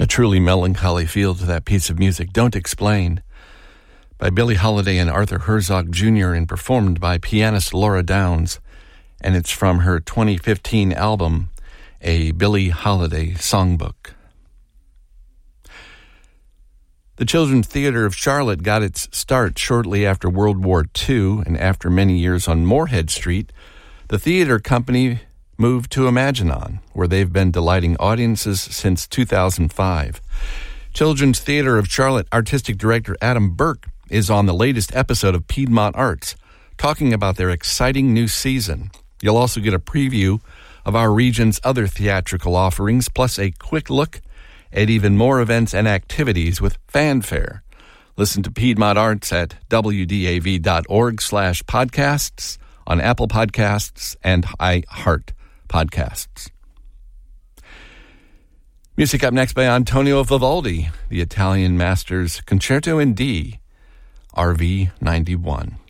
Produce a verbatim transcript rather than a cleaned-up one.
A truly melancholy feel to that piece of music, Don't Explain, by Billie Holiday and Arthur Herzog Junior and performed by pianist Laura Downs, and it's from her twenty fifteen album, A Billie Holiday Songbook. The Children's Theatre of Charlotte got its start shortly after World War Two, and after many years on Moorhead Street, the theater company moved to Imaginon, where they've been delighting audiences since two thousand five. Children's Theatre of Charlotte Artistic Director Adam Burke is on the latest episode of Piedmont Arts, talking about their exciting new season. You'll also get a preview of our region's other theatrical offerings, plus a quick look at even more events and activities with Fanfare. Listen to Piedmont Arts at w d a v dot org slash podcasts on Apple Podcasts and iHeart Podcasts. Music up next by Antonio Vivaldi, the Italian Master's Concerto in D, R V ninety-one.